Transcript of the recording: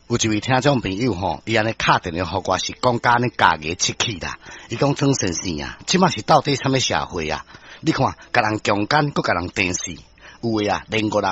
有一位听众朋友吼，伊安尼敲电话互我是讲甲安尼家己七气啦。伊讲张先生啊，即马是到底啥物社会啊？你看，甲人强奸，搁甲人电视，有诶啊，连5人